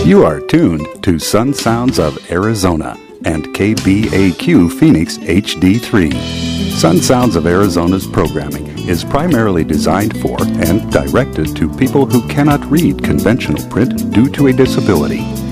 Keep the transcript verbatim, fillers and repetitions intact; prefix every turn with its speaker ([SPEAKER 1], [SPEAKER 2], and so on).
[SPEAKER 1] You are tuned to Sun Sounds of Arizona and K B A Q Phoenix H D three. Sun Sounds of Arizona's programming is primarily designed for and directed to people who cannot read conventional print due to a disability.